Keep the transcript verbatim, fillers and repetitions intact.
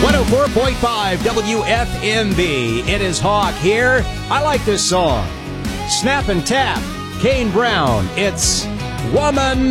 one oh four point five W F M B. It is Hawk here. I like this song. Snap and Tap. Kane Brown. It's Woman